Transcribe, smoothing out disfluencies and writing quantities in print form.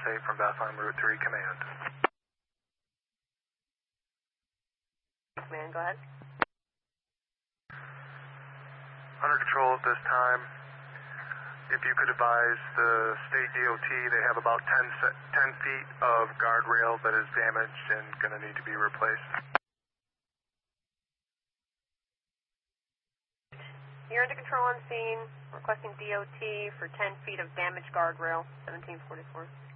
Dante from Bethlehem Route 3 Command. Command, go ahead. Under control at this time. If you could advise the state DOT, they have about 10 feet of guardrail that is damaged and going to need to be replaced. You're under control on scene, requesting DOT for 10 feet of damaged guardrail, 1744.